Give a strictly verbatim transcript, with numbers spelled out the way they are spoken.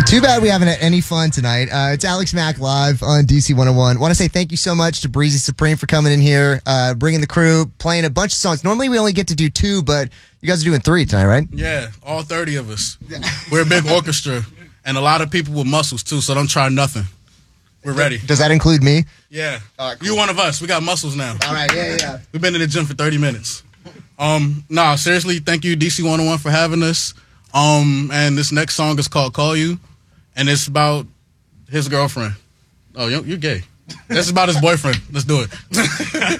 Too bad we haven't had any fun tonight. Uh, it's Alex Mack live on D C one oh one. Want to say thank you so much to Breezy Supreme for coming in here, uh, bringing the crew, playing a bunch of songs. Normally we only get to do two, but you guys are doing three tonight, right? Yeah, all thirty of us. We're a big orchestra, and a lot of people with muscles, too, so don't try nothing. We're ready. Does that include me? Yeah. All right, cool. You're one of us. We got muscles now. All right, yeah, yeah. We've been in the gym for thirty minutes. Um, nah, seriously, thank you, D C one oh one, for having us. Um, and this next song is called Call You, and it's about his girlfriend. Oh, you're, you're gay. That's about his boyfriend. Let's do it.